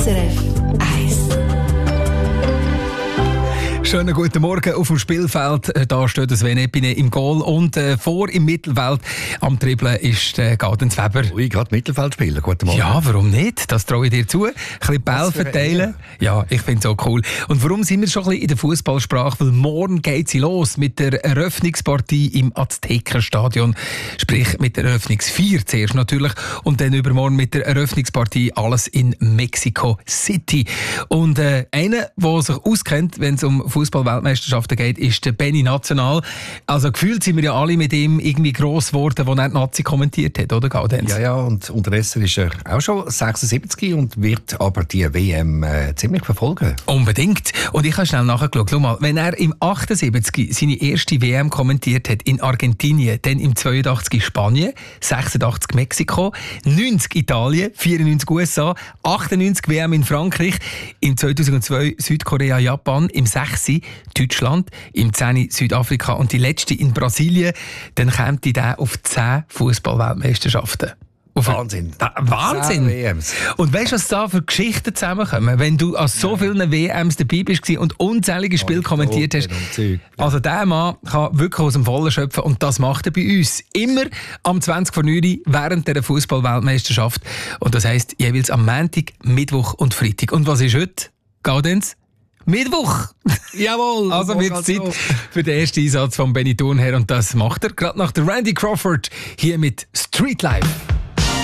SRF 1. Schönen guten Morgen auf dem Spielfeld. Da steht das Sven Epine im Goal und vor im Mittelfeld am Dribbeln ist Gaudenz Weber. Ui, gerade Mittelfeld spielen. Guten Morgen. Ja, warum nicht? Das traue ich dir zu. Ein bisschen Ball verteilen. Ja, ich finde es auch cool. Und warum sind wir schon ein bisschen in der Fußballsprache? Weil morgen geht sie los mit der Eröffnungspartie im Aztekenstadion. Sprich mit der Eröffnungsfeier zuerst natürlich und dann übermorgen mit der Eröffnungspartie alles in Mexico City. Und einer, der sich auskennt, wenn es um Fußball-Weltmeisterschaften geht, ist der Benny National. Also gefühlt sind wir ja alle mit ihm irgendwie gross geworden, als er die Nazi kommentiert hat, oder Gaudenz? Ja, und unterdessen ist er auch schon 76 und wird aber die WM ziemlich verfolgen. Unbedingt. Und ich habe schnell nachgeschaut. Schau mal, wenn er im 78 seine erste WM kommentiert hat in Argentinien, dann im 82 Spanien, 86 Mexiko, 90 Italien, 94 USA, 98 WM in Frankreich, im 2002 Südkorea, Japan, im 6 Deutschland, im 10 Südafrika und die letzte in Brasilien, dann kommt der auf 10 Fußball-Weltmeisterschaften. Wahnsinn. Wahnsinn! WMs. Und weißt du, was da für Geschichten zusammenkommen, wenn du an so vielen WMs dabei bist und unzählige Spiele kommentiert hast? Also der Mann kann wirklich aus dem Vollen schöpfen und das macht er bei uns. Immer am 20 vor 9 während der Fußball-Weltmeisterschaft. Und das heisst jeweils am Montag, Mittwoch und Freitag. Und was ist heute, Gaudenz? Mittwoch! Jawohl! Also wird es Zeit für den ersten Einsatz von Benny Thurnherr und das macht er gerade nach der Randy Crawford hier mit Street Life.